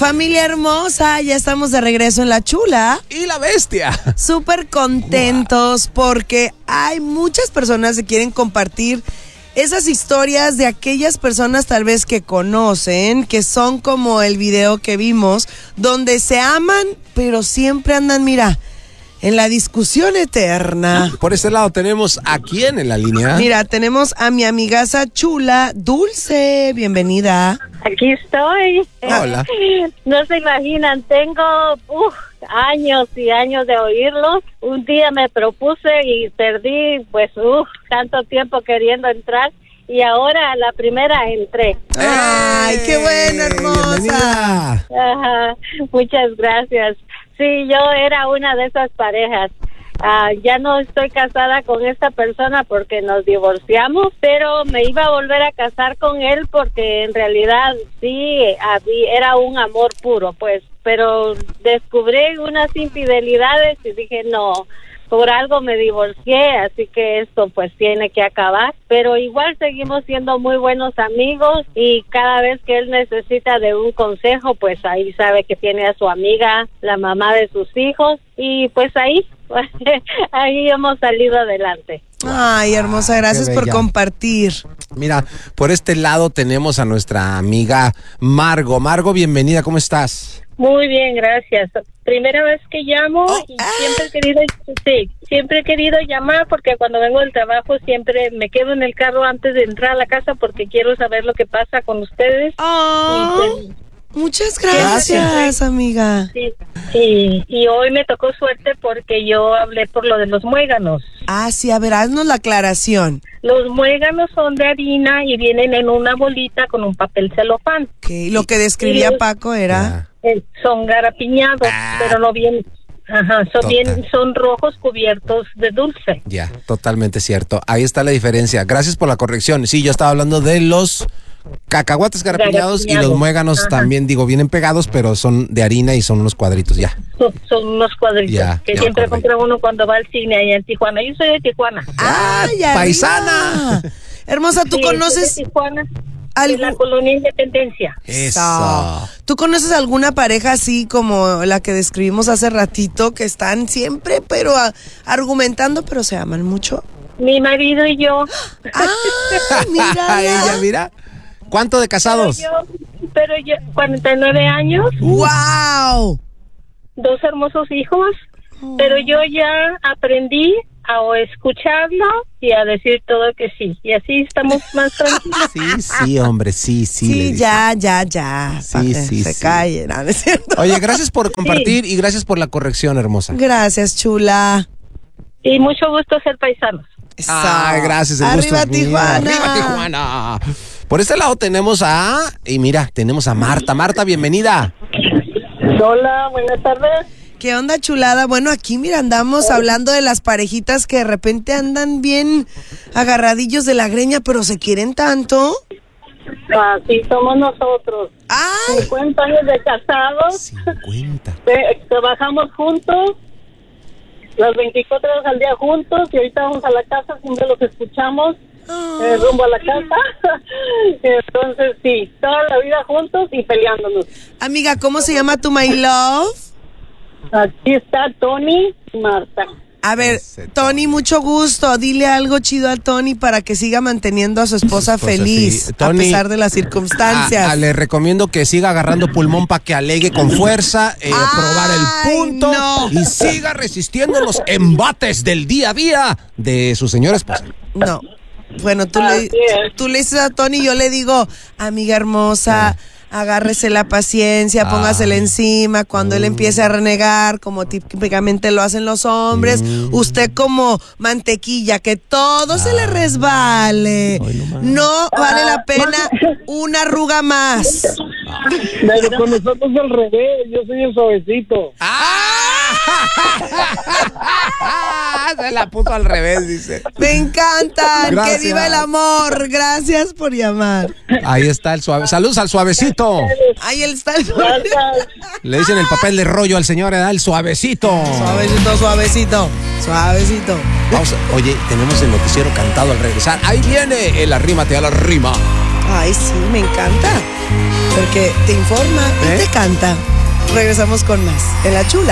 Familia hermosa, ya estamos de regreso en La Chula y La Bestia. Súper contentos porque hay muchas personas que quieren compartir esas historias de aquellas personas tal vez que conocen, que son como el video que vimos, donde se aman, pero siempre andan, mira, en la discusión eterna. Por este lado tenemos a quién en la línea. Mira, tenemos a mi amigaza chula, Dulce. Bienvenida. Aquí estoy. Hola. No se imaginan, tengo años y años de oírlos. Un día me propuse y perdí, tanto tiempo queriendo entrar. Y ahora a la primera entré. ¡Ay, qué bueno, hermosa! Bienvenida. Ajá, muchas gracias. Sí, yo era una de esas parejas. Ya no estoy casada con esta persona porque nos divorciamos, pero me iba a volver a casar con él porque en realidad sí, era un amor puro, pues. Pero descubrí unas infidelidades y dije, no, por algo me divorcié, así que esto pues tiene que acabar. Pero igual seguimos siendo muy buenos amigos y cada vez que él necesita de un consejo, pues ahí sabe que tiene a su amiga, la mamá de sus hijos, y pues ahí hemos salido adelante. Ay, hermosa, gracias por compartir. Mira, por este lado tenemos a nuestra amiga Margo. Margo, bienvenida, ¿cómo estás? Muy bien, gracias. Primera vez que llamo y siempre he querido llamar porque cuando vengo del trabajo siempre me quedo en el carro antes de entrar a la casa porque quiero saber lo que pasa con ustedes. Muchas gracias, amiga. Sí, y hoy me tocó suerte porque yo hablé por lo de los muéganos. Sí, a ver, haznos la aclaración. Los muéganos son de harina y vienen en una bolita con un papel celofán. Okay, lo que describía Paco era... Son garapiñados, pero no bien... Ajá, son rojos cubiertos de dulce. Ya, totalmente cierto. Ahí está la diferencia. Gracias por la corrección. Sí, yo estaba hablando de los cacahuates garapiñados y los muéganos también, vienen pegados, pero son de harina y son unos cuadritos, ya. Son unos cuadritos que siempre compra uno cuando va al cine allá en Tijuana. Yo soy de Tijuana. ¡Paisana! Hermosa, ¿tú conoces? De Tijuana. De la colonia Independencia. Eso. ¿Tú conoces alguna pareja así como la que describimos hace ratito, que están siempre, pero argumentando, pero se aman mucho? Mi marido y yo. Mira. Ella, mira. ¿Cuánto de casados? Pero yo 49 años. ¡Wow! 2 hermosos hijos. Pero yo ya aprendí a escucharlo y a decir todo que sí. Y así estamos más tranquilos. Sí, hombre, sí. Sí, ya. Se callen, ¿no es cierto? Oye, gracias por compartir y gracias por la corrección, hermosa. Gracias, chula. Y mucho gusto ser paisanos. Ay, gracias. Arriba Tijuana. Arriba Tijuana. Por este lado tenemos a Marta. Marta, bienvenida. Hola, buenas tardes. ¿Qué onda, chulada? Bueno, aquí, mira, andamos hablando de las parejitas que de repente andan bien agarradillos de la greña, pero se quieren tanto. Así somos nosotros. 50 años de casados. 50. Trabajamos juntos, las 24 horas al día juntos, y ahorita vamos a la casa, siempre los escuchamos, rumbo a la casa. Entonces, sí, toda la vida juntos y peleándonos. Amiga, ¿cómo se llama tu my love? Aquí está Tony y Marta. A ver, Tony, mucho gusto. Dile algo chido a Tony para que siga manteniendo a su esposa feliz, sí. Tony, a pesar de las circunstancias. Le recomiendo que siga agarrando pulmón para que alegue con fuerza, probar el punto y siga resistiendo los embates del día a día de su señora esposa. No. Bueno, tú le dices a Tony, yo le digo, amiga hermosa, agárrese la paciencia, póngasela encima. Cuando él empiece a renegar, como típicamente lo hacen los hombres, usted como mantequilla, que todo se le resbale. No vale la pena una arruga más. Pero con nosotros al revés, yo soy el suavecito. Se la puso al revés, dice. Me encantan. Gracias. Que viva el amor. Gracias por llamar. Ahí está el suave. Saludos al suavecito. Ahí está el suavecito. Le dicen el papel de rollo al señor, el suavecito. Suavecito. Oye, tenemos el noticiero cantado al regresar. Ahí viene el Arrímate a la Rima. Ay, sí, me encanta. Porque te informa y te canta. Regresamos con más en La Chula.